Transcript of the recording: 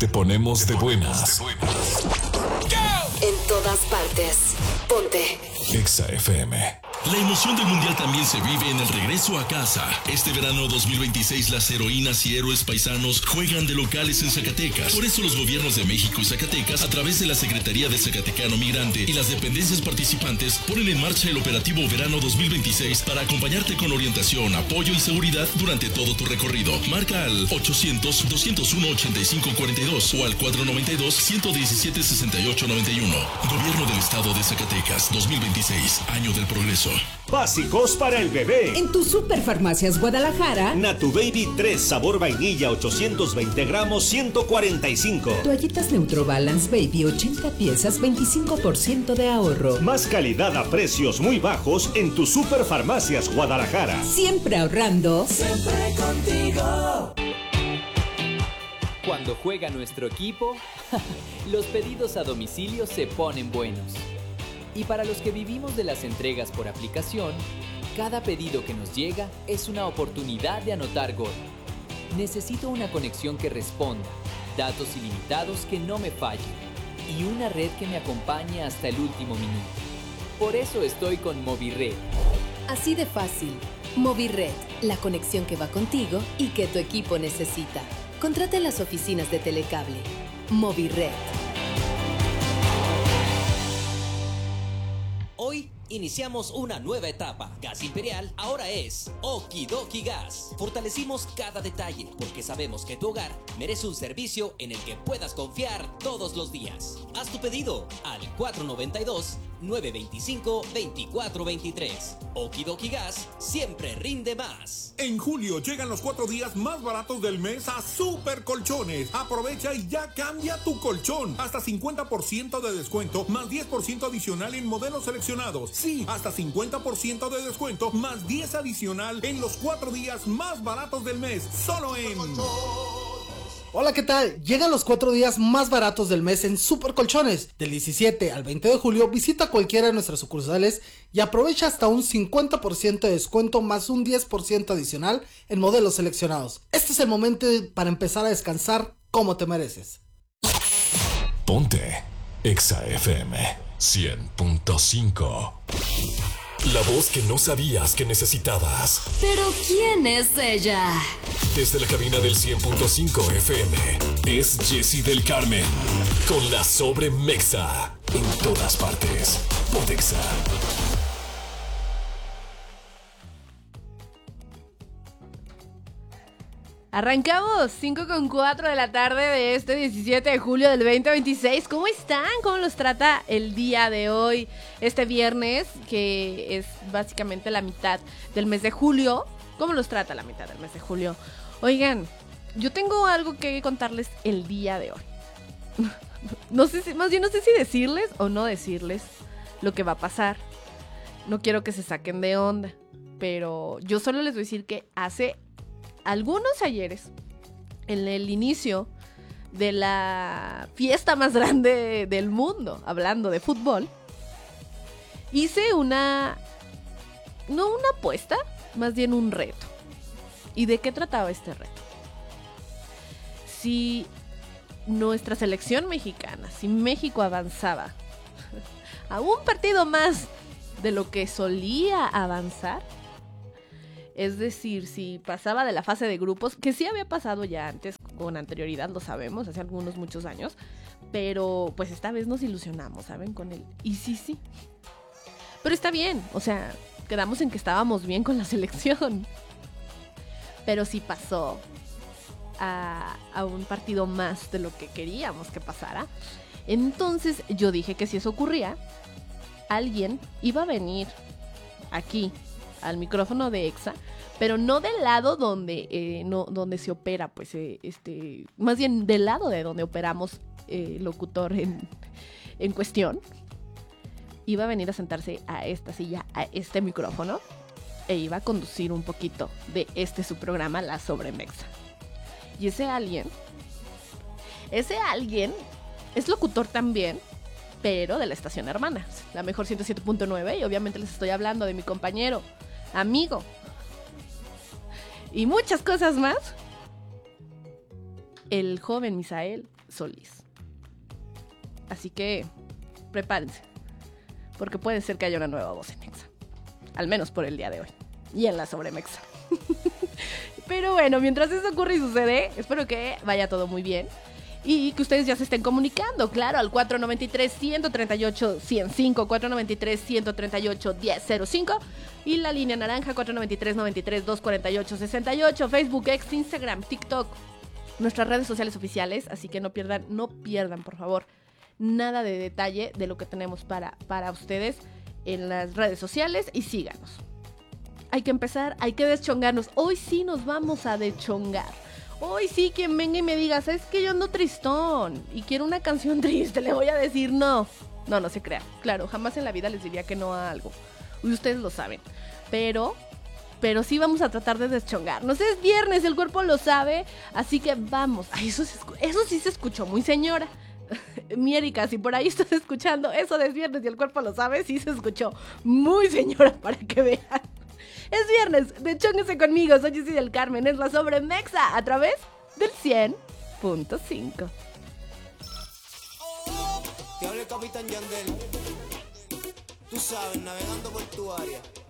Te ponemos de buenas. En todas partes. Ponte Exa FM. La emoción del Mundial también se vive en el regreso a casa. Este verano 2026 las heroínas y héroes paisanos juegan de locales en Zacatecas. Por eso los gobiernos de México y Zacatecas, a través de la Secretaría de Zacatecano Migrante y las dependencias participantes, ponen en marcha el operativo Verano 2026 para acompañarte con orientación, apoyo y seguridad durante todo tu recorrido. Marca al 800-201-8542 o al 492-117-6891. Gobierno del Estado de Zacatecas 2026, Año del Progreso. Básicos para el bebé. En tu Superfarmacias Guadalajara. Natu Baby 3 sabor vainilla 820 gramos 145. Toallitas Neutrobalance Baby 80 piezas 25% de ahorro. Más calidad a precios muy bajos en tu Superfarmacias Guadalajara. Siempre ahorrando. Siempre contigo. Cuando juega nuestro equipo, los pedidos a domicilio se ponen buenos. Y para los que vivimos de las entregas por aplicación, cada pedido que nos llega es una oportunidad de anotar gol. Necesito una conexión que responda, datos ilimitados que no me fallen y una red que me acompañe hasta el último minuto. Por eso estoy con Movired. Así de fácil. Movired, la conexión que va contigo y que tu equipo necesita. Contrata en las oficinas de Telecable. Movired. Hoy iniciamos una nueva etapa. Gas Imperial ahora es Okidoki Gas. Fortalecimos cada detalle porque sabemos que tu hogar merece un servicio en el que puedas confiar todos los días. Haz tu pedido al 492-925-2423. Okidoki Gas siempre rinde más. En julio llegan los 4 días más baratos del mes a Super Colchones. Aprovecha y ya cambia tu colchón. Hasta 50% de descuento más 10% adicional en modelos seleccionados. Sí, hasta 50% de descuento más 10 adicional en los 4 días más baratos del mes. Solo en... Hola, ¿qué tal? Llegan los 4 días más baratos del mes en Super Colchones. Del 17 al 20 de julio visita cualquiera de nuestras sucursales y aprovecha hasta un 50% de descuento más un 10% adicional en modelos seleccionados. Este es el momento para empezar a descansar como te mereces. Ponte Exa FM 100.5. La voz que no sabías que necesitabas. ¿Pero quién es ella? Desde la cabina del 100.5 FM es Jessie del Carmen con la Sobremexa en todas partes. Pontexa. Arrancamos 5:04 de la tarde de este 17 de julio del 2026. ¿Cómo están? ¿Cómo los trata el día de hoy? Este viernes, que es básicamente la mitad del mes de julio. ¿Cómo los trata la mitad del mes de julio? Oigan, yo tengo algo que contarles el día de hoy. No sé si decirles o no decirles lo que va a pasar. No quiero que se saquen de onda, pero yo solo les voy a decir que hace algunos ayeres, en el inicio de la fiesta más grande del mundo, hablando de fútbol, hice no una apuesta, más bien un reto. ¿Y de qué trataba este reto? Si nuestra selección mexicana, si México avanzaba a un partido más de lo que solía avanzar, es decir, si pasaba de la fase de grupos, que sí había pasado ya antes, con anterioridad, lo sabemos, hace muchos años, pero pues esta vez nos ilusionamos, ¿saben? Con él. Y sí. Pero está bien, o sea, quedamos en que estábamos bien con la selección. Pero sí pasó a un partido más de lo que queríamos que pasara. Entonces yo dije que si eso ocurría, alguien iba a venir aquí al micrófono de Exa, pero no del lado donde donde se opera, pues más bien del lado de donde operamos el locutor en cuestión. Iba a venir a sentarse a esta silla, a este micrófono, e iba a conducir un poquito de su programa, La Sobremexa. Y ese alguien es locutor también, pero de la estación hermana, la mejor 107.9, y obviamente les estoy hablando de mi compañero, amigo y muchas cosas más, el joven Misael Solís. Así que prepárense, porque puede ser que haya una nueva voz en Mexa. Al menos por el día de hoy. Y en la Sobremexa. Pero bueno, mientras eso ocurre y sucede, espero que vaya todo muy bien. Y que ustedes ya se estén comunicando, claro, al 493-138-105, 493-138-1005 y la línea naranja 493-93-248-68, Facebook, X, Instagram, TikTok, nuestras redes sociales oficiales, así que no pierdan, por favor, nada de detalle de lo que tenemos para ustedes en las redes sociales y síganos. Hay que empezar, hay que deschongarnos. Hoy sí nos vamos a deschongar. Hoy sí, quien venga y me diga, ¿sabes qué? Yo ando tristón y quiero una canción triste, le voy a decir no. No se crean. Claro, jamás en la vida les diría que no a algo. Y ustedes lo saben. Pero sí vamos a tratar de deschongarnos. Es viernes, el cuerpo lo sabe, así que vamos. Ay, eso sí se escuchó muy señora. Mi Erika, si por ahí estás escuchando, eso de viernes y el cuerpo lo sabe, sí se escuchó muy señora, para que vean. Es viernes, deschónguense conmigo, soy Jessy del Carmen, es la Sobremexa a través del 100.5. Te habla el Capitán Yandel. Tú sabes, navegando por tu área.